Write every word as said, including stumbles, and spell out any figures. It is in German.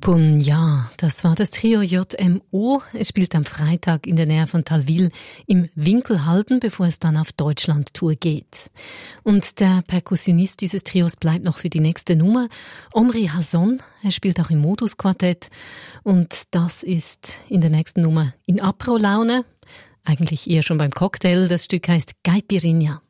Yupun, ja, das war das Trio J M O. Es spielt am Freitag in der Nähe von Talwil im Winkelhalden, bevor es dann auf Deutschland-Tour geht. Und der Perkussionist dieses Trios bleibt noch für die nächste Nummer, Omri Hasson. Er spielt auch im Modus-Quartett und das ist in der nächsten Nummer in Apro-Laune, eigentlich eher schon beim Cocktail. Das Stück heißt Caipirinha.